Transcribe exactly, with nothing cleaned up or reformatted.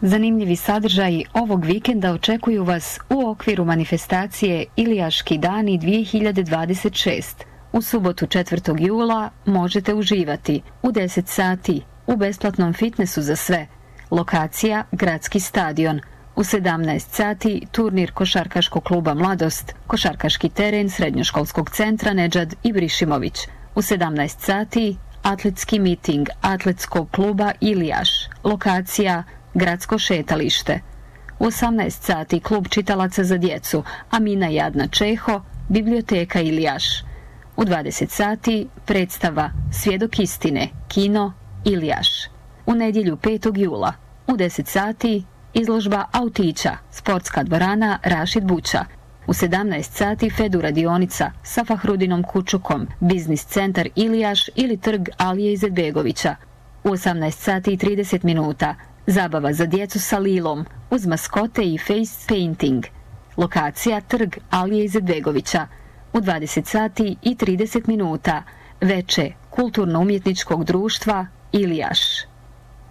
Zanimljivi sadržaji ovog vikenda očekuju vas u okviru manifestacije Ilijaški dani dvije hiljade dvadeset šest. U subotu četvrtog jula možete uživati u deset sati u besplatnom fitnessu za sve. Lokacija Gradski stadion. U sedamnaest sati turnir košarkaškog kluba Mladost, košarkaški teren srednjoškolskog centra Nedžad Ibrišimović. U sedamnaest sati atletski miting atletskog kluba Ilijaš. Lokacija Gradsko šetalište. U osamnaest sati klub čitalaca za djecu Amina i Adna Čeho, biblioteka Ilijaš. U dvadeset sati predstava Svjedok istine, kino Ilijaš. U nedjelju petog jula u deset sati izložba autića, sportska dvorana Rašid Buća. U sedamnaest sati Fedu radionica sa Fahrudinom Kučukom, biznis centar Ilijaš ili trg Alije Izetbegovića. U osamnaest sati i trideset minuta zabava za djecu sa Lilom uz maskote i face painting. Lokacija trg Alije Izetbegovića. U dvadeset sati i trideset minuta veče kulturno-umjetničkog društva Ilijaš.